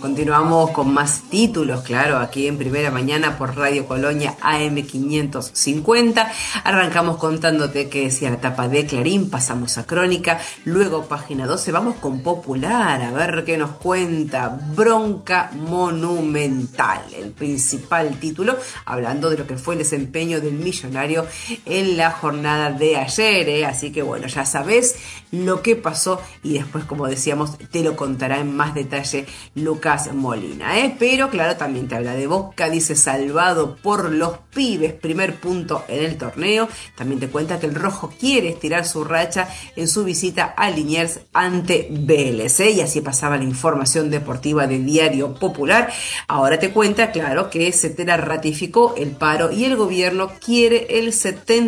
Continuamos con más títulos, claro, aquí en Primera Mañana por Radio Colonia AM 550. Arrancamos contándote que decía la tapa de Clarín, pasamos a Crónica, luego página 12, vamos con Popular, a ver qué nos cuenta. Bronca monumental, el principal título, hablando de lo que fue el desempeño del Millonario en la jornada de ayer, así que bueno, ya sabes lo que pasó y después, como decíamos, te lo contará en más detalle Lucas Molina, pero claro, también te habla de Boca, dice salvado por los pibes, primer punto en el torneo. También te cuenta que el rojo quiere estirar su racha en su visita a Liniers ante Vélez, y así pasaba la información deportiva de Diario Popular. Ahora te cuenta, claro, que Cetera ratificó el paro y el gobierno quiere el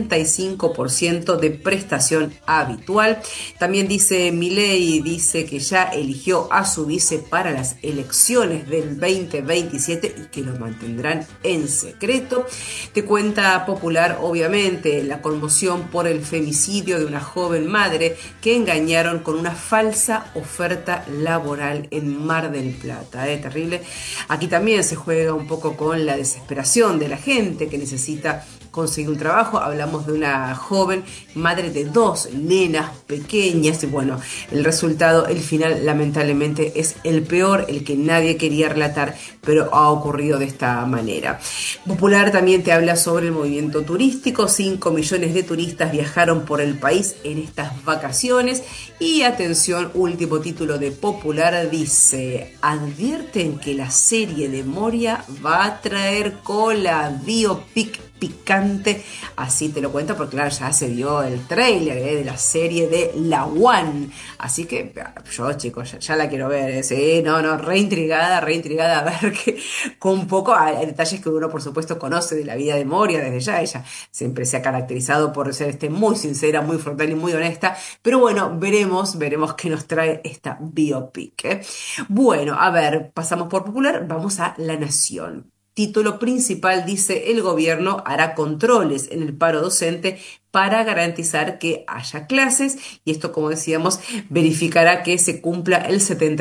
75% de prestación habitual. También dice Milei, dice que ya eligió a su vice para las elecciones del 2027 y que lo mantendrán en secreto. Te cuenta Popular, obviamente, la conmoción por el femicidio de una joven madre que engañaron con una falsa oferta laboral en Mar del Plata. Terrible. Aquí también se juega un poco con la desesperación de la gente que necesita conseguir un trabajo. Hablamos de una joven madre de 2 nenas pequeñas y bueno, el resultado, el final lamentablemente es el peor, el que nadie quería relatar, pero ha ocurrido de esta manera. Popular también te habla sobre el movimiento turístico. 5 millones de turistas viajaron por el país en estas vacaciones y atención, último título de Popular, dice: advierten que la serie de Moria va a traer cola, biopic picante, así te lo cuento porque claro, ya se vio el tráiler de la serie de La One, así que yo, chicos, ya la quiero ver, sí, reintrigada a ver que con un poco hay detalles que uno por supuesto conoce de la vida de Moria desde ya. Ella siempre se ha caracterizado por ser muy sincera, muy frontal y muy honesta, pero bueno, veremos qué nos trae esta biopic. Bueno, a ver, pasamos por Popular, vamos a La Nación. Título principal dice: el gobierno hará controles en el paro docente para garantizar que haya clases, y esto, como decíamos, verificará que se cumpla el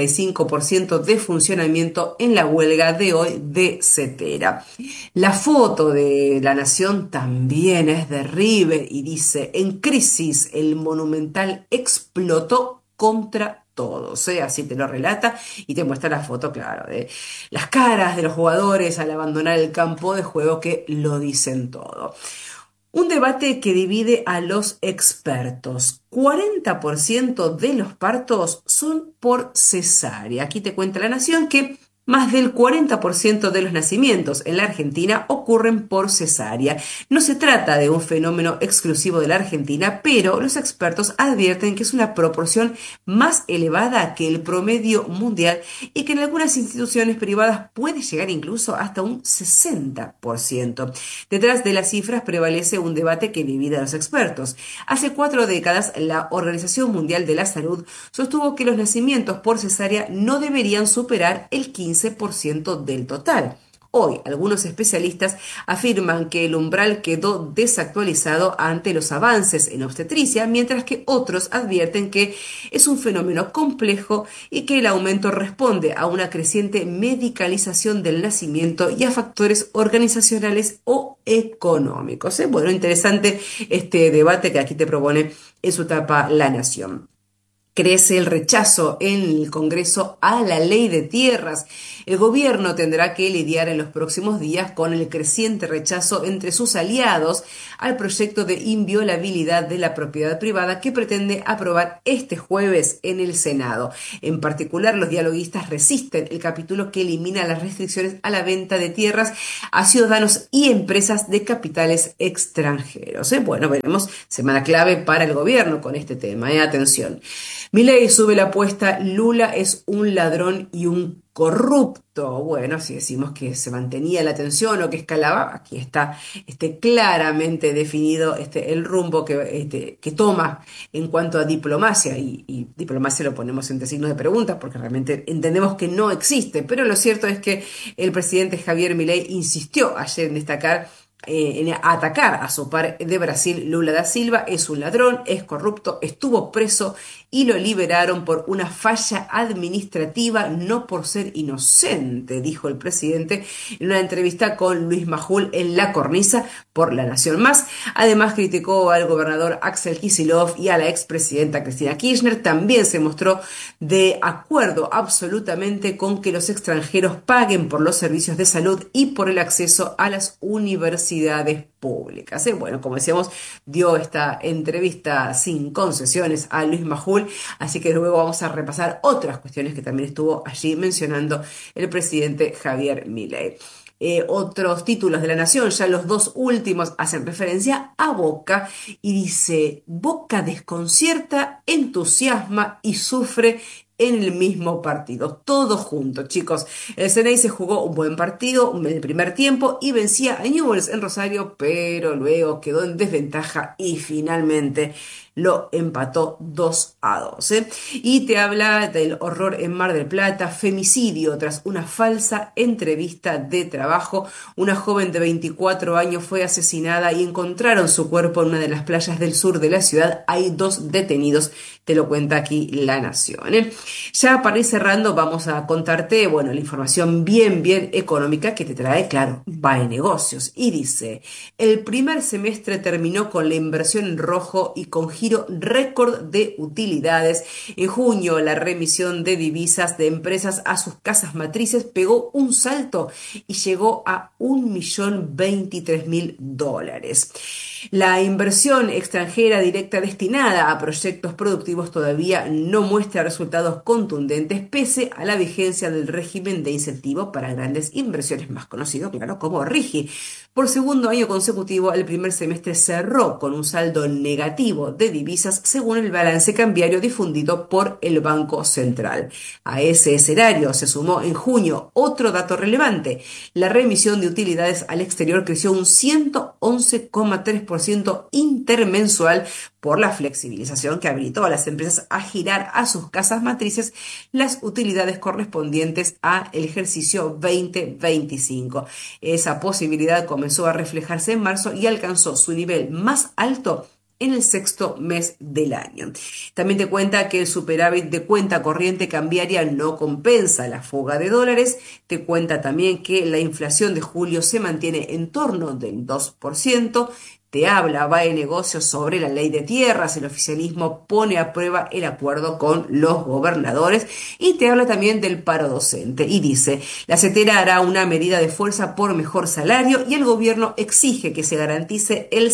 75% de funcionamiento en la huelga de hoy de Cetera. La foto de La Nación también es de River y dice: en crisis, el Monumental explotó contra todos, así te lo relata y te muestra la foto, claro, de las caras de los jugadores al abandonar el campo de juego, que lo dicen todo. Un debate que divide a los expertos. 40% de los partos son por cesárea. Aquí te cuenta La Nación que más del 40% de los nacimientos en la Argentina ocurren por cesárea. No se trata de un fenómeno exclusivo de la Argentina, pero los expertos advierten que es una proporción más elevada que el promedio mundial y que en algunas instituciones privadas puede llegar incluso hasta un 60%. Detrás de las cifras prevalece un debate que divide a los expertos. Hace 4 décadas, la Organización Mundial de la Salud sostuvo que los nacimientos por cesárea no deberían superar el 15% del total. Hoy, algunos especialistas afirman que el umbral quedó desactualizado ante los avances en obstetricia, mientras que otros advierten que es un fenómeno complejo y que el aumento responde a una creciente medicalización del nacimiento y a factores organizacionales o económicos. Bueno, interesante este debate que aquí te propone en su tapa La Nación. Crece el rechazo en el Congreso a la ley de tierras. El gobierno tendrá que lidiar en los próximos días con el creciente rechazo entre sus aliados al proyecto de inviolabilidad de la propiedad privada que pretende aprobar este jueves en el Senado. En particular, los dialoguistas resisten el capítulo que elimina las restricciones a la venta de tierras a ciudadanos y empresas de capitales extranjeros. Bueno, veremos, semana clave para el gobierno con este tema. Atención. Milei sube la apuesta: Lula es un ladrón y un corrupto. Bueno, si decimos que se mantenía la tensión o que escalaba, aquí está claramente definido el rumbo que toma en cuanto a diplomacia, y diplomacia lo ponemos entre signos de pregunta porque realmente entendemos que no existe, pero lo cierto es que el presidente Javier Milei insistió ayer en destacar en atacar a su par de Brasil, Lula da Silva. Es un ladrón, es corrupto, estuvo preso y lo liberaron por una falla administrativa, no por ser inocente, dijo el presidente en una entrevista con Luis Majul en La Cornisa por La Nación Más. Además criticó al gobernador Axel Kicillof y a la expresidenta Cristina Kirchner. También se mostró de acuerdo absolutamente con que los extranjeros paguen por los servicios de salud y por el acceso a las universidades públicas. Bueno, como decíamos, dio esta entrevista sin concesiones a Luis Majul, así que luego vamos a repasar otras cuestiones que también estuvo allí mencionando el presidente Javier Milei. Otros títulos de La Nación, ya los dos últimos hacen referencia a Boca y dice: Boca desconcierta, entusiasma y sufre en el mismo partido, todos juntos, chicos. El CNI se jugó un buen partido en el primer tiempo y vencía a Newell's en Rosario, pero luego quedó en desventaja y finalmente lo empató 2-2. Y te habla del horror en Mar del Plata, femicidio tras una falsa entrevista de trabajo. Una joven de 24 años fue asesinada y encontraron su cuerpo en una de las playas del sur de la ciudad. Hay 2 detenidos, te lo cuenta aquí La Nación. Ya para ir cerrando vamos a contarte, bueno, la información bien económica que te trae, claro, BAE Negocios. Y dice: el primer semestre terminó con la inversión en rojo y con giro récord de utilidades. En junio, la remisión de divisas de empresas a sus casas matrices pegó un salto y llegó a $1.023.000. La inversión extranjera directa destinada a proyectos productivos todavía no muestra resultados contundentes pese a la vigencia del régimen de incentivo para grandes inversiones, más conocido, claro, como RIGI. Por segundo año consecutivo, el primer semestre cerró con un saldo negativo de divisas según el balance cambiario difundido por el Banco Central. A ese escenario se sumó en junio otro dato relevante: la remisión de utilidades al exterior creció un 111,3% intermensual por la flexibilización que habilitó a las empresas a girar a sus casas matrices las utilidades correspondientes al ejercicio 2025. Esa posibilidad comenzó a reflejarse en marzo y alcanzó su nivel más alto en el sexto mes del año. También te cuenta que el superávit de cuenta corriente cambiaria no compensa la fuga de dólares. Te cuenta también que la inflación de julio se mantiene en torno del 2%. Te habla BAE Negocios sobre la ley de tierras. El oficialismo pone a prueba el acuerdo con los gobernadores y te habla también del paro docente y dice: la CETERA hará una medida de fuerza por mejor salario y el gobierno exige que se garantice el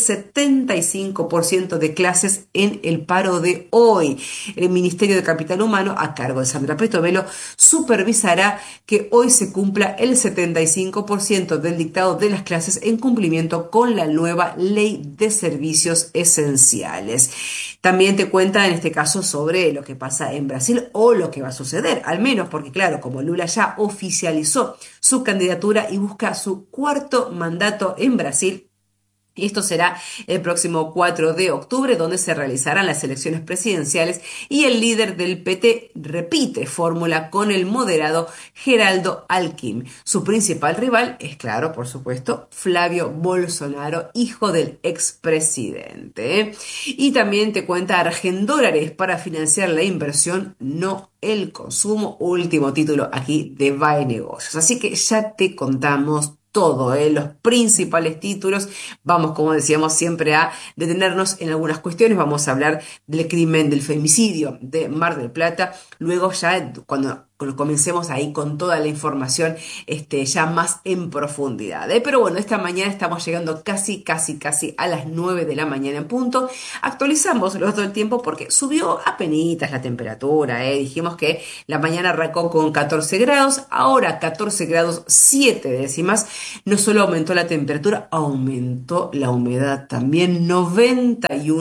75% de clases en el paro de hoy. El Ministerio de Capital Humano, a cargo de Sandra Petovelo, supervisará que hoy se cumpla el 75% del dictado de las clases en cumplimiento con la nueva ley de servicios esenciales. También te cuenta en este caso sobre lo que pasa en Brasil o lo que va a suceder, al menos porque claro, como Lula ya oficializó su candidatura y busca su cuarto mandato en Brasil. Esto será el próximo 4 de octubre, donde se realizarán las elecciones presidenciales y el líder del PT repite fórmula con el moderado Geraldo Alckmin. Su principal rival es, claro, por supuesto, Flavio Bolsonaro, hijo del expresidente. Y también te cuenta: Argendólares para financiar la inversión, no el consumo. Último título aquí de BAE Negocios. Así que ya te contamos todo, los principales títulos. Vamos, como decíamos, siempre a detenernos en algunas cuestiones. Vamos a hablar del crimen, del femicidio de Mar del Plata. Luego ya cuando comencemos ahí con toda la información ya más en profundidad. Pero bueno, esta mañana estamos llegando casi a las 9 de la mañana en punto. Actualizamos los todo el tiempo porque subió apenitas la temperatura. Dijimos que la mañana arrancó con 14 grados, ahora 14 grados 7 décimas. No solo aumentó la temperatura, aumentó la humedad también,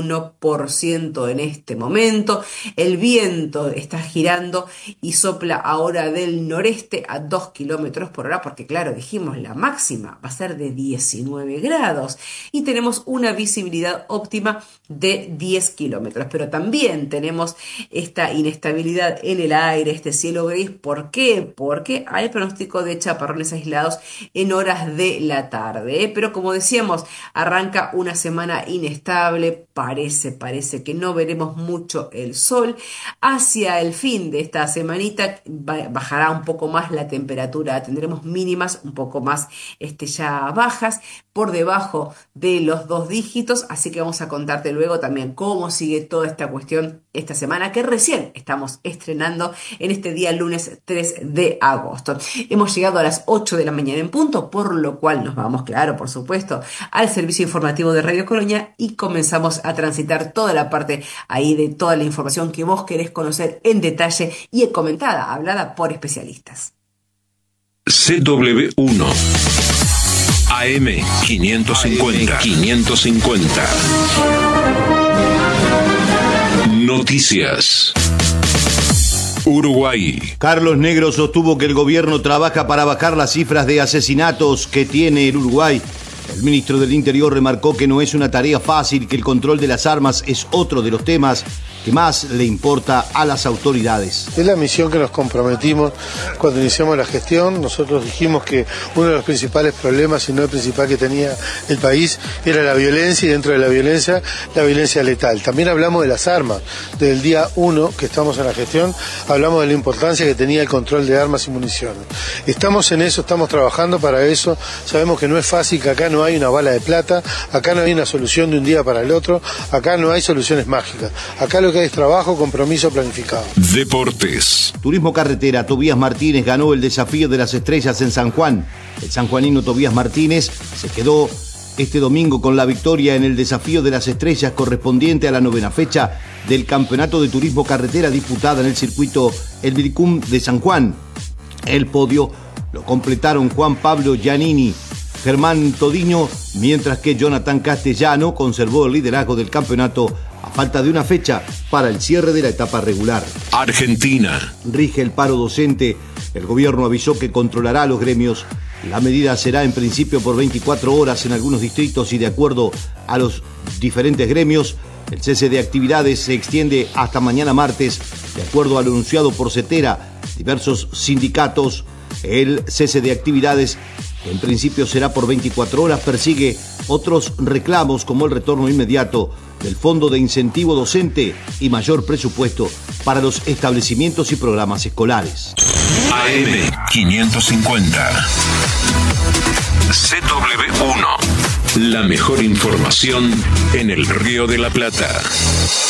91% en este momento. El viento está girando y sopla ahora del noreste a 2 kilómetros por hora, porque claro, dijimos, la máxima va a ser de 19 grados y tenemos una visibilidad óptima de 10 kilómetros. Pero también tenemos esta inestabilidad en el aire, este cielo gris. ¿Por qué? Porque hay pronóstico de chaparrones aislados en horas de la tarde. Pero como decíamos, arranca una semana inestable, parece que no veremos mucho el sol. Hacia el fin de esta semanita bajará un poco más la temperatura, tendremos mínimas un poco más ya bajas, por debajo de los 2 dígitos, así que vamos a contarte luego también cómo sigue toda esta cuestión esta semana que recién estamos estrenando en este día lunes 3 de agosto. Hemos llegado a las 8 de la mañana en punto, por lo cual nos vamos, claro, por supuesto, al servicio informativo de Radio Colonia y comenzamos a transitar toda la parte ahí de toda la información que vos querés conocer en detalle y comentada, hablada por especialistas. CW1 AM 550. Noticias. Uruguay. Carlos Negro sostuvo que el gobierno trabaja para bajar las cifras de asesinatos que tiene el Uruguay. El ministro del Interior remarcó que no es una tarea fácil, que el control de las armas es otro de los temas que más le importa a las autoridades. Es la misión que nos comprometimos cuando iniciamos la gestión. Nosotros dijimos que uno de los principales problemas, si no el principal que tenía el país, era la violencia, y dentro de la violencia letal. También hablamos de las armas. Desde el día 1 que estamos en la gestión, hablamos de la importancia que tenía el control de armas y municiones. Estamos en eso, estamos trabajando para eso. Sabemos que no es fácil, que acá no hay una bala de plata, acá no hay una solución de un día para el otro, acá no hay soluciones mágicas. Acá lo que hay es trabajo, compromiso, planificado. Deportes. Turismo carretera. Tobías Martínez ganó el Desafío de las Estrellas en San Juan. El sanjuanino Tobías Martínez se quedó este domingo con la victoria en el Desafío de las Estrellas correspondiente a la 9ª fecha del Campeonato de Turismo Carretera disputada en el circuito El Viricum de San Juan. El podio lo completaron Juan Pablo Giannini, Germán Todiño, mientras que Jonathan Castellano conservó el liderazgo del campeonato a falta de una fecha para el cierre de la etapa regular. Argentina. Rige el paro docente. El gobierno avisó que controlará a los gremios. La medida será en principio por 24 horas en algunos distritos y de acuerdo a los diferentes gremios. El cese de actividades se extiende hasta mañana martes, de acuerdo a lo anunciado por Cetera. Diversos sindicatos, el cese de actividades en principio será por 24 horas, persigue otros reclamos como el retorno inmediato del Fondo de Incentivo Docente y mayor presupuesto para los establecimientos y programas escolares. AM 550. CW1. La mejor información en el Río de la Plata.